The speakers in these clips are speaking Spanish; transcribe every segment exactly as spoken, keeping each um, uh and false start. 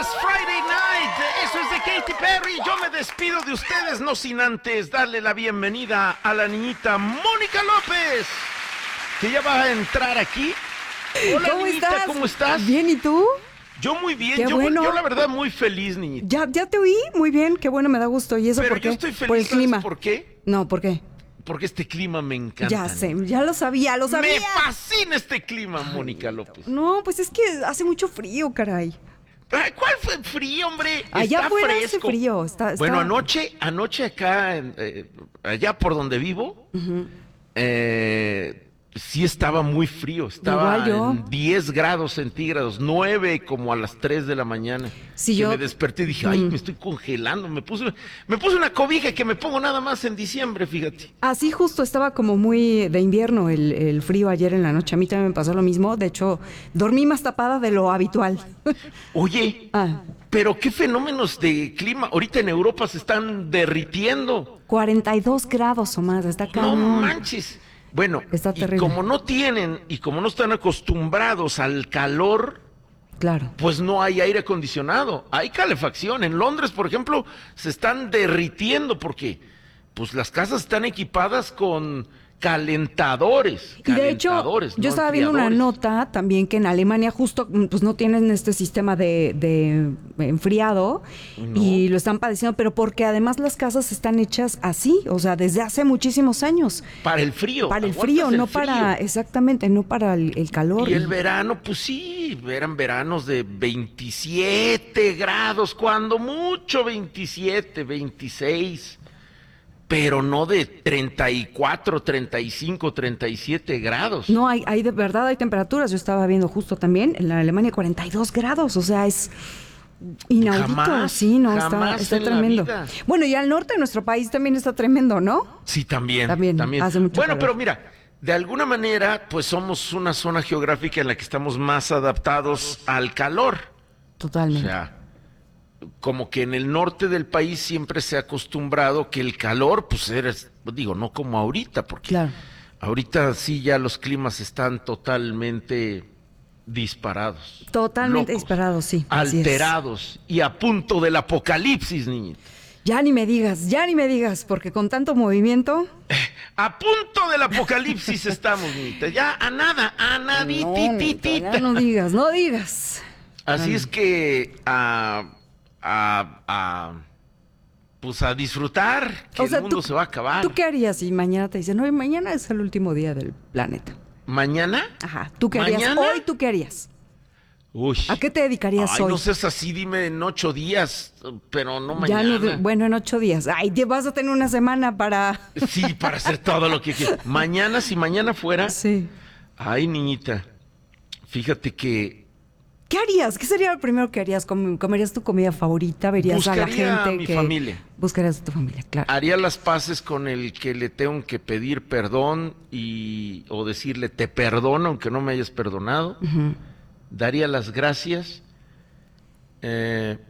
Friday Night. Eso es de Katy Perry. Yo me despido de ustedes, no sin antes darle la bienvenida a la niñita Mónica López, que ya va a entrar aquí. Hola, ¿Cómo niñita, estás? ¿cómo estás? Bien, ¿y tú? Yo muy bien, Qué yo, bueno. yo la verdad muy feliz, niñita. Ya, ya te oí, muy bien, qué bueno, me da gusto. ¿Y eso Pero por qué? yo estoy feliz, por el ¿sabes clima. por qué? No, ¿por qué? Porque este clima me encanta. Ya sé, niñita. ya lo sabía, lo sabía. Me fascina este clima, Mónica López. No, pues es que hace mucho frío, caray. Ay, ¿cuál fue el frío, hombre? Allá Está afuera hace fresco. frío, está- está- Bueno, anoche, anoche acá, en, eh, allá por donde vivo, eh, sí estaba muy frío. Estaba Igual yo. en diez grados centígrados, nueve como a las tres de la mañana. Sí, que yo- me desperté y dije, ay, Mm. me estoy congelando. Me puse, me puse una cobija que me pongo nada más en diciembre, fíjate. Así justo estaba como muy de invierno el, el frío ayer en la noche. A mí también me pasó lo mismo. De hecho, dormí más tapada de lo habitual. Oye, Ah. pero qué fenómenos de clima. Ahorita en Europa se están derritiendo. cuarenta y dos grados o más, está No cañón. manches. Bueno, Está y terrible. como no tienen y como no están acostumbrados al calor, Claro. pues no hay aire acondicionado, hay calefacción. En Londres, por ejemplo, se están derritiendo porque pues las casas están equipadas con calentadores. Y de hecho, calentadores, yo no estaba viendo una enfriadores. nota también que en Alemania justo pues no tienen este sistema de, de enfriado No. y lo están padeciendo, pero porque además las casas están hechas así, o sea, desde hace muchísimos años. Para el frío. Para el aguantas frío, el no frío. para, exactamente, no para el, el calor. Y el verano, pues sí, eran veranos de veintisiete grados, cuando mucho veintisiete, veintiséis, pero no de treinta y cuatro, treinta y cinco, treinta y siete grados. No, hay, hay de verdad, hay temperaturas. Yo estaba viendo justo también en la Alemania cuarenta y dos grados, o sea, es inaudito. Jamás, sí, no, está, jamás está en la tremendo. vida. Bueno, y al norte de nuestro país también está tremendo, ¿no? Sí, también, También, también. hace mucho bueno, calor. pero mira, de alguna manera, pues somos una zona geográfica en la que estamos más adaptados al calor. O Totalmente. sea, como que en el norte del país siempre se ha acostumbrado que el calor, pues eres, digo, no como ahorita, porque Claro. ahorita sí ya los climas están totalmente disparados. Totalmente locos, disparado, sí. así es. Alterados y a punto del apocalipsis, niñita. Ya ni me digas, ya ni me digas, porque con tanto movimiento. A punto del apocalipsis estamos, niñita. Ya a nada, a No, naditititita. ya no digas, no digas. Así es que a, a, a pues a disfrutar, que O sea, el mundo ¿tú- se va a acabar. ¿Tú qué harías si mañana te dicen, no, mañana es el último día del planeta? ¿Mañana? Ajá, ¿tú qué harías? ¿Mañana? Hoy, ¿tú qué harías? Uy. ¿A qué te dedicarías Ay, hoy? no seas así, dime en ocho días, pero no Ya mañana. no, bueno, en ocho días. Ay, te vas a tener una semana para. Sí, para hacer todo lo que quieras. Mañana, si mañana fuera. Sí. Ay, niñita, fíjate que ¿Qué harías? ¿Qué sería lo primero que harías? ¿Com- ¿Comerías tu comida favorita? ¿Verías a la Buscaría gente a mi que familia. Buscarías a tu familia, claro. haría las paces con el que le tengo que pedir perdón y o decirle te perdono aunque no me hayas perdonado. Ujú. Daría las gracias. Eh,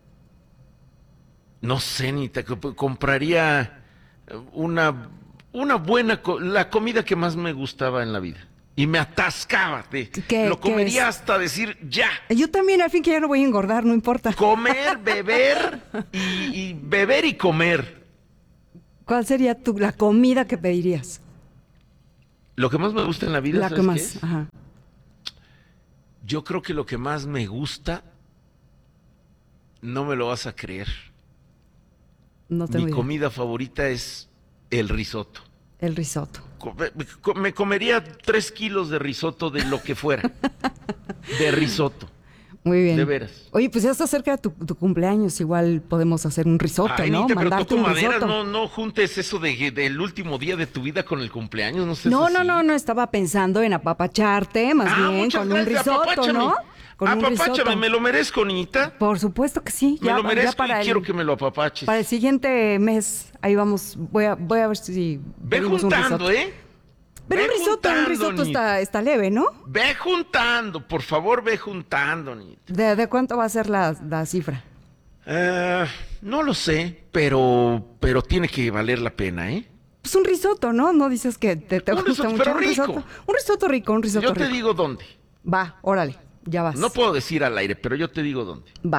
no sé, ni te compraría una, una buena, co- la comida que más me gustaba en la vida. Y me atascaba de, ¿Qué- lo qué comería es? hasta decir ya. Yo también, al fin que ya no voy a engordar, no importa. Comer, beber y, y beber y comer. ¿Cuál sería tu, la comida que pedirías? Lo que más me gusta en la vida, La ¿sabes que qué más. es? Ajá. Yo creo que lo que más me gusta, no me lo vas a creer. No tengo Mi idea. comida favorita es el risotto. El risotto. Co- Me, me- me comería tres kilos de risotto de lo que fuera. De risotto. Muy bien. De veras. Oye, pues ya está cerca de tu, tu cumpleaños, igual podemos hacer un risotto, Ay, ¿no? Nita, pero Mandarte toco un madera, risotto. no, no juntes eso de, del último día de tu vida con el cumpleaños, no sé. No, no, no, no, estaba pensando en apapacharte, más Ah, bien, muchas con un gracias, risotto, apapáchame. ¿no? Con un Apapáchame, risotto. me lo merezco, niñita. Por supuesto que sí. Me ya, lo ya merezco para y el, quiero que me lo apapaches. Para el siguiente mes, ahí vamos, voy a, voy a ver si Ve pedimos un juntando, risotto. ¿eh? Pero Ve un risotto, un juntando, risotto niñita. está, está leve, ¿no? Ve juntando, por favor, ve juntando, niñita. ¿De, de cuánto va a ser la, la cifra? Eh, no lo sé, pero, pero tiene que valer la pena, ¿eh? Pues un risotto, ¿no? No dices que te, te Un gusta risotto, mucho pero un rico. risotto. Un risotto rico, un risotto Yo te rico. digo dónde. Va, órale, ya vas. No puedo decir al aire, pero yo te digo dónde. Va.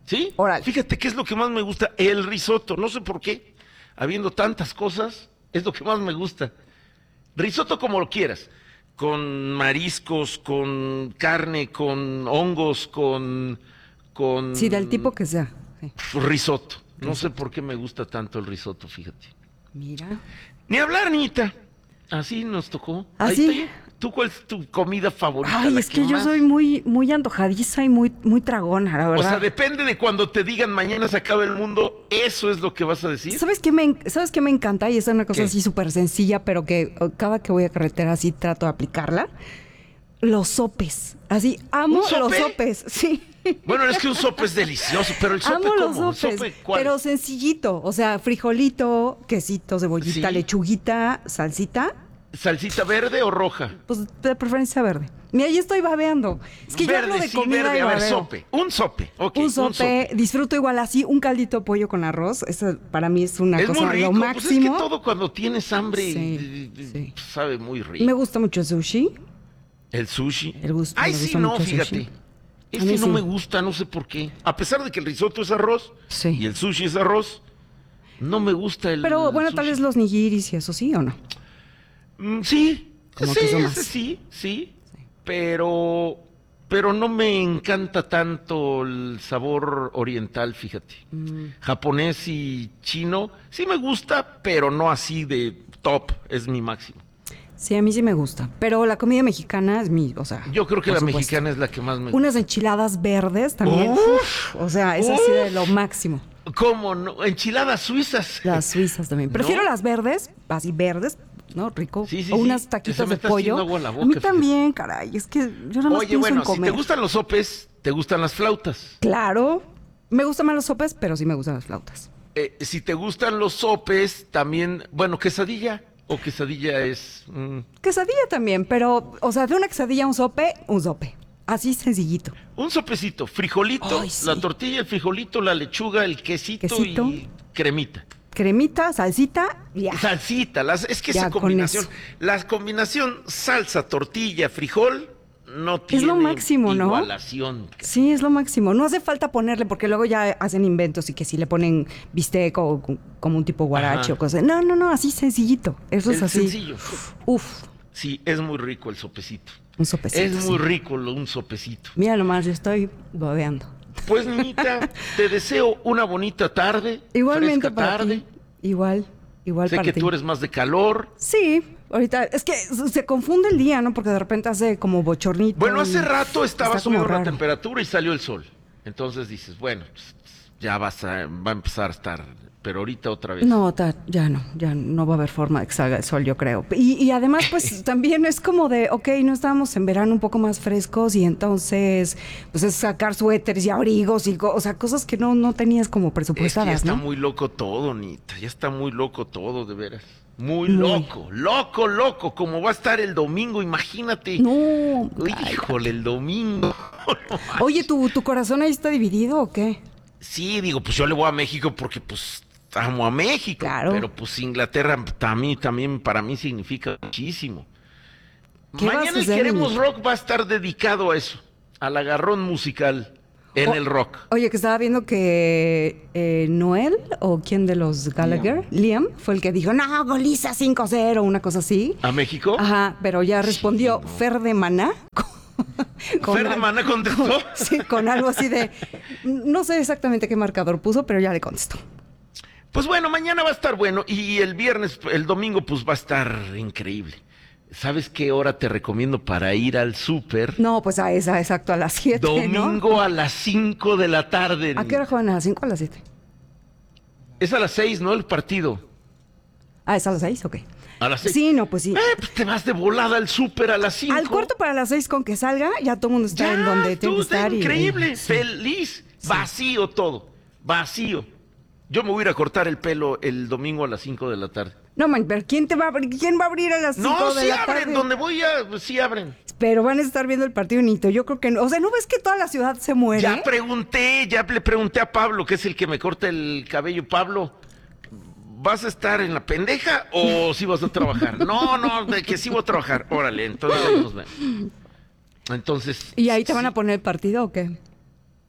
¿Sí? Órale. Fíjate qué es lo que más me gusta, el risotto. No sé por qué, habiendo tantas cosas, es lo que más me gusta. Risotto como lo quieras, con mariscos, con carne, con hongos, con... con Sí, del tipo que sea. Sí. risotto. No sé por qué me gusta tanto el risotto, fíjate. Mira. Ni hablar, niñita. Así nos tocó. ¿Así? Ahí está. ¿Tú cuál es tu comida favorita? Ay, la es que yo más- soy muy, muy antojadiza y muy, muy tragona, la O verdad. sea, depende de cuando te digan mañana se acaba el mundo, ¿eso es lo que vas a decir? ¿Sabes qué me, en- ¿Sabes qué me encanta? Y es una cosa ¿Qué? así súper sencilla, pero que oh, cada que voy a carretera así trato de aplicarla. Los sopes. Así, amo ¿Un sope? los sopes. Sí. Bueno, es que un sope es delicioso, pero el sope Amo los ¿cómo? ¿El sopes, sope cuál? pero sencillito. O sea, frijolito, quesito, cebollita, Sí. lechuguita, salsita. ¿Salsita verde o roja? Pues de preferencia verde. Mira, ya estoy babeando. Es que yo hablo de sí, comida verde. y A ver, babeo. sope. Un sope. Ok, Un sope, disfruto igual así, un caldito de pollo con arroz. Eso para mí es una Es cosa muy rico. lo Pues es máximo. que todo cuando tienes hambre Sí, eh, sí. sabe muy rico. Me gusta mucho el sushi. El sushi. El gusto- Ay, me sí, gusta no, mucho el fíjate. sushi. A Ese mí no sí. me gusta, no sé por qué. A pesar de que el risotto es arroz Sí. y el sushi es arroz, no me gusta el Pero bueno, sushi. tal vez los nigiris y eso sí o no. Mm, sí, Como sí, que eso ese más. sí, sí, pero pero no me encanta tanto el sabor oriental, fíjate. Mm. Japonés y chino sí me gusta, pero no así de top, es mi máximo. Sí, a mí sí me gusta. Pero la comida mexicana es mi, o sea. Yo creo que por la supuesto. mexicana es la que más me gusta. Unas enchiladas verdes también. Uf, uf, o sea, es así de uf. lo máximo. ¿Cómo no? Enchiladas suizas. Las suizas también. ¿No? Prefiero las verdes, así verdes, ¿no? Rico. Sí, sí, o sí. unas Se taquitas me de está pollo. haciendo agua la boca, a mí fíjate. también, caray. Es que yo nada más Oye, pienso bueno, en si comer. te gustan los sopes, te gustan las flautas. Claro. Me gustan más los sopes, pero sí me gustan las flautas. Eh, si te gustan los sopes, también, bueno, quesadilla o quesadilla es... mm, Quesadilla también, pero, o sea, de una quesadilla a un sope, un sope. Así sencillito. un sopecito, frijolito, Ay, sí. la tortilla, el frijolito, la lechuga, el quesito, Quesito. y cremita. Cremita, salsita, ya. Salsita, las, es que Ya, esa con combinación, eso. la combinación salsa, tortilla, frijol, no tiene lo máximo, ¿no? igualación. Sí, es lo máximo. No hace falta ponerle, porque luego ya hacen inventos y que si le ponen bistec o cu- como un tipo guarache Ajá. o cosas. No, no, no, así sencillito. Eso es El así. sencillo. Uf, Sí, es muy rico el sopecito. un sopecito. Es sí. muy rico lo- un sopecito. Mira nomás, yo estoy babeando. Pues, niñita, te deseo una bonita tarde. Igualmente fresca para tarde. ti. Igual, igual Sé para que ti. tú eres más de calor. Sí, ahorita, es que se se confunde el día, ¿no? Porque de repente hace como bochornito. Bueno, y hace rato estaba está como subiendo la raro. temperatura y salió el sol. Entonces dices, bueno, pues, ya vas a, va a empezar a estar, pero ahorita otra vez. No, ta- ya no, ya no va a haber forma de que salga el sol, yo creo. Y, y además, pues también es como de, ok, no estábamos en verano un poco más frescos y entonces, pues es sacar suéteres y abrigos y, co- o sea, cosas que no, no tenías como Es que ya presupuestadas, está ¿no? muy loco todo, Nita. Ya está muy loco todo, de veras. Muy, Muy. loco, loco, loco. Como va a estar el domingo, imagínate. No. Uy, cállate. híjole, el domingo. No Oye, ¿tu, ¿tu corazón ahí está dividido o qué? Sí, digo, pues yo le voy a México porque pues amo a México. Claro. Pero pues Inglaterra también, también para mí significa muchísimo. ¿Qué vas a Mañana el hacer, Queremos niño? Rock va a estar dedicado a eso, al agarrón musical en O- el rock. Oye, que estaba viendo que eh, Noel, o quién de los Gallagher, Liam, fue el que dijo, no, goliza cinco cero, una cosa así. ¿A México? Ajá, pero ya respondió no. Fer de Maná. con ¿Fer de al- Maná contestó? con- sí, con algo así de. No sé exactamente qué marcador puso, pero ya le contestó. Pues bueno, mañana va a estar bueno y el viernes, el domingo pues va a estar increíble. ¿Sabes qué hora te recomiendo para ir al súper? No, pues a esa, exacto, a las siete. Domingo a las cinco de la tarde. ¿No? ¿A qué hora juegan? ¿A las cinco o a las siete? Es a las seis, ¿no? El partido. Ah, es a las seis, ok. A las seis. Sí, no, pues sí. Eh, pues te vas de volada al súper a las cinco. Al cuarto para las seis con que salga, ya todo el mundo está Ya, en donde tiene tú, que está estar. y- increíble, sí. feliz, vacío todo, vacío. Yo me voy a ir a cortar el pelo el domingo a las cinco de la tarde. No, man, pero ¿quién te va a abrir? ¿Quién va a abrir a las cinco No, de sí la abren, tarde? donde voy a, pues, sí abren. Pero van a estar viendo el partido, Nito. Yo creo que no. O sea, ¿no ves que toda la ciudad se muere? Ya pregunté, ya le pregunté a Pablo, que es el que me corta el cabello. Pablo, ¿vas a estar en la pendeja o sí vas a trabajar? No, no, de que sí voy a trabajar. Órale, entonces ahí nos vemos. Entonces. ¿Y ahí te van sí. a poner el partido o qué?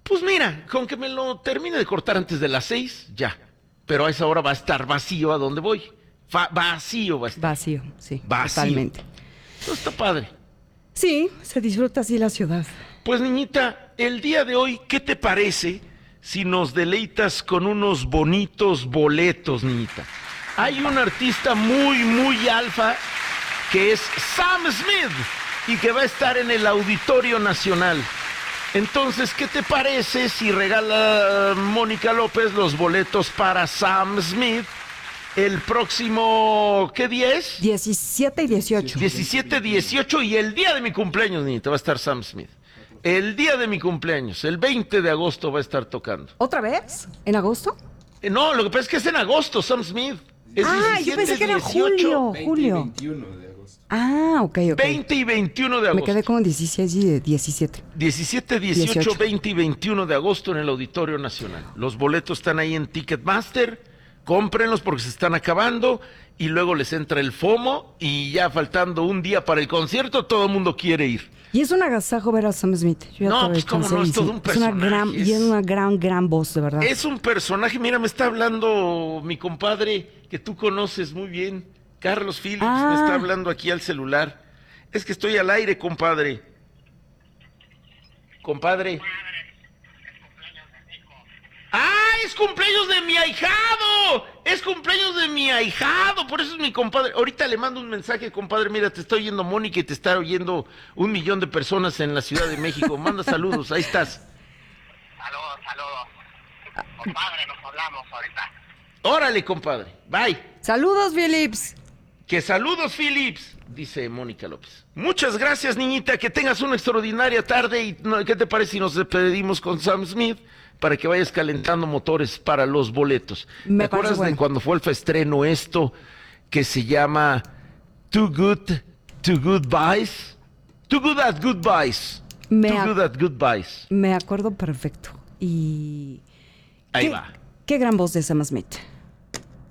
Pues mira, con que me lo termine de cortar antes de las seis, ya. Pero a esa hora va a estar vacío a donde voy. Fa- vacío va a estar. Vacío, sí, Vacío. totalmente. Eso está padre. Sí, se disfruta así la ciudad. Pues niñita, el día de hoy, ¿qué te parece si nos deleitas con unos bonitos boletos, niñita? Hay un artista muy, muy alfa que es Sam Smith y que va a estar en el Auditorio Nacional. Entonces, ¿qué te parece si regala Mónica López los boletos para Sam Smith el próximo, ¿qué día es? diecisiete y dieciocho. diecisiete, dieciocho y el día de mi cumpleaños, niñita, va a estar Sam Smith. El día de mi cumpleaños, el veinte de agosto va a estar tocando. ¿Otra vez? ¿En agosto? Eh, no, lo que pasa es que es en agosto, Sam Smith. Es Ah, yo pensé que era julio. Julio. veintiuno de agosto. Ah, ok, ok. veinte y veintiuno de Me agosto. quedé como dieciséis y diecisiete. diecisiete, dieciocho, dieciocho. veinte y veintiuno de agosto en el Auditorio Nacional. Los boletos están ahí en Ticketmaster. Cómprenlos porque se están acabando y luego les entra el FOMO y ya faltando un día para el concierto, todo el mundo quiere ir. Y es un agasajo ver a Sam Smith. Yo ya No, tuve pues, cómo chance no, y es todo sí, un es una personaje, gran, es- y es una gran, gran voz, de verdad. Es un personaje, mira, me está hablando mi compadre que tú conoces muy bien, Carlos Phillips, Ah. me está hablando aquí al celular. Es que estoy al aire, compadre. Compadre. ¡Ah, es cumpleaños de mi ahijado! ¡Es cumpleaños de mi ahijado! Por eso es mi compadre. Ahorita le mando un mensaje, compadre. Mira, te está oyendo Mónica y te está oyendo un millón de personas en la Ciudad de México. Manda saludos, ahí estás. Saludos, saludos. Compadre, nos hablamos ahorita. Órale, compadre. Bye. Saludos, Phillips. Que saludos, Phillips, dice Mónica López. Muchas gracias, niñita. Que tengas una extraordinaria tarde. ¿Y no, qué te parece si nos despedimos con Sam Smith? Para que vayas calentando motores para los boletos. Me ¿Te acuerdas parece bueno. de cuando fue el estreno esto que se llama Too Good to Goodbyes? Too Good at Goodbyes. Me Too ac- Good at Goodbyes. Me acuerdo perfecto. Y. Ahí qué- va. Qué gran voz de Sam Smith.